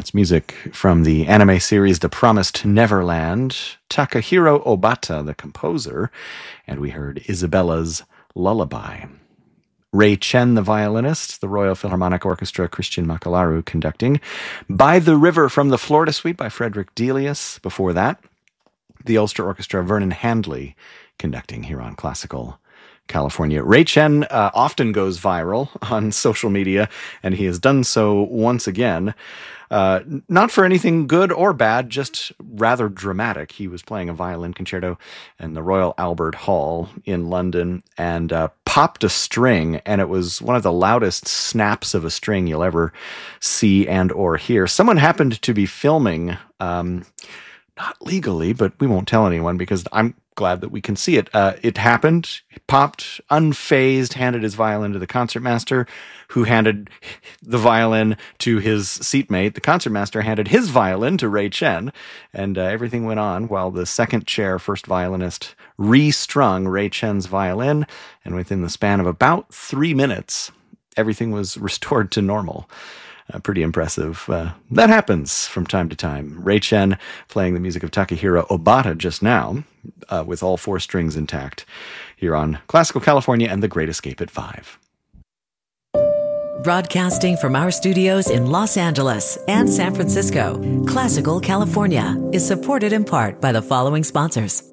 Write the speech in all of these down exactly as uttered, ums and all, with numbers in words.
That's music from the anime series The Promised Neverland, Takahiro Obata, the composer, and we heard Isabella's Lullaby. Ray Chen, the violinist, the Royal Philharmonic Orchestra, Christian Macalaru conducting. By the River from the Florida Suite by Frederick Delius. Before that, the Ulster Orchestra, Vernon Handley conducting here on Classical California. Ray Chen uh, often goes viral on social media, and he has done so once again. Uh, not for anything good or bad, just rather dramatic. He was playing a violin concerto in the Royal Albert Hall in London and uh, popped a string, and it was one of the loudest snaps of a string you'll ever see and or hear. Someone happened to be filming, um, not legally, but we won't tell anyone because I'm glad that we can see it. Uh, it happened. He popped, unfazed, handed his violin to the concertmaster, who handed the violin to his seatmate. The concertmaster handed his violin to Ray Chen, and uh, everything went on while the second chair first violinist restrung Ray Chen's violin, and within the span of about three minutes, everything was restored to normal. Uh, pretty impressive. Uh, that happens from time to time. Ray Chen playing the music of Takahiro Obata just now, uh, with all four strings intact, here on Classical California and The Great Escape at five. Broadcasting from our studios in Los Angeles and San Francisco, Classical California is supported in part by the following sponsors.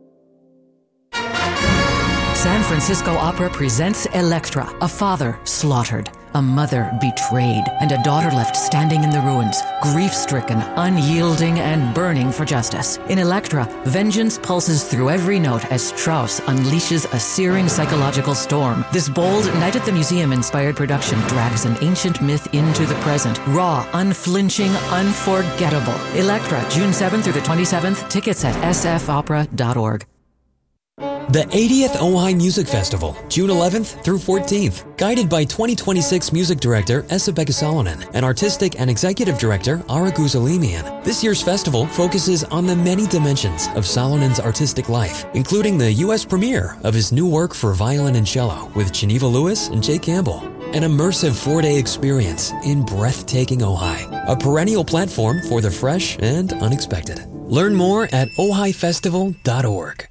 San Francisco Opera presents Elektra, a father slaughtered, a mother betrayed, and a daughter left standing in the ruins, grief-stricken, unyielding, and burning for justice. In Elektra, vengeance pulses through every note as Strauss unleashes a searing psychological storm. This bold Night at the Museum-inspired production drags an ancient myth into the present. Raw, unflinching, unforgettable. Elektra, June seventh through the twenty-seventh. Tickets at s f opera dot org. The eightieth Ojai Music Festival, June eleventh through fourteenth. Guided by twenty twenty-six Music Director Esa-Pekka Salonen and Artistic and Executive Director Ara Guzalimian. This year's festival focuses on the many dimensions of Salonen's artistic life, including the U S premiere of his new work for violin and cello with Geneva Lewis and Jay Campbell. An immersive four-day experience in breathtaking Ojai, a perennial platform for the fresh and unexpected. Learn more at ojai festival dot org.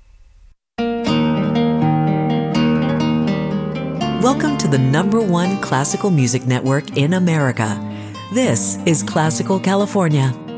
Welcome to the number one classical music network in America. This is Classical California.